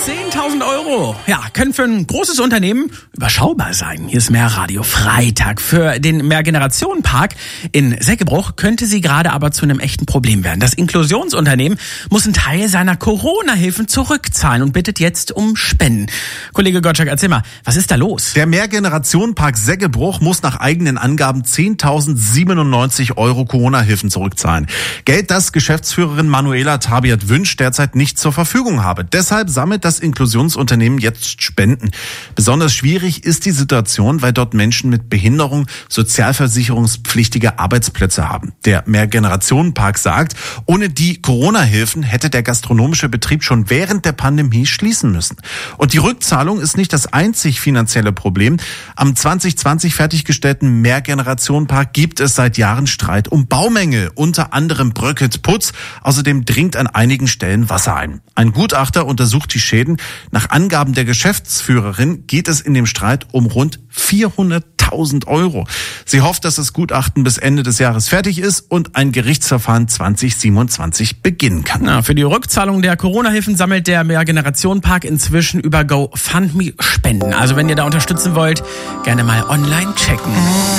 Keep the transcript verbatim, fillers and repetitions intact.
zehntausend Euro, ja, können für ein großes Unternehmen überschaubar sein. Hier ist Mehrradio Freitag. Für den Mehrgenerationenpark in Seckebruch könnte sie gerade aber zu einem echten Problem werden. Das Inklusionsunternehmen muss einen Teil seiner Corona-Hilfen zurückzahlen und bittet jetzt um Spenden. Kollege Gottschalk, erzähl mal, was ist da los? Der Mehrgenerationenpark Seckebruch muss nach eigenen Angaben zehntausendsiebenundneunzig Euro Corona-Hilfen zurückzahlen. Geld, das Geschäftsführerin Manuela Tabiat Wünsch derzeit nicht zur Verfügung habe. Deshalb sammelt das Inklusionsunternehmen jetzt Spenden. Besonders schwierig ist die Situation, weil dort Menschen mit Behinderung sozialversicherungspflichtige Arbeitsplätze haben. Der Mehrgenerationenpark sagt, ohne die Corona-Hilfen hätte der gastronomische Betrieb schon während der Pandemie schließen müssen. Und die Rückzahlung ist nicht das einzig finanzielle Problem. Am zwanzig zwanzig fertiggestellten Mehrgenerationenpark gibt es seit Jahren Streit um Baumängel. Unter anderem bröckelt Putz. Außerdem dringt an einigen Stellen Wasser ein. Ein Gutachter untersucht die Schäden. Nach Angaben der Geschäftsführerin geht es in dem Streit um rund vierhunderttausend Euro. Sie hofft, dass das Gutachten bis Ende des Jahres fertig ist und ein Gerichtsverfahren zwanzig siebenundzwanzig beginnen kann. Ja, für die Rückzahlung der Corona-Hilfen sammelt der Mehrgenerationenpark inzwischen über GoFundMe Spenden. Also wenn ihr da unterstützen wollt, gerne mal online checken.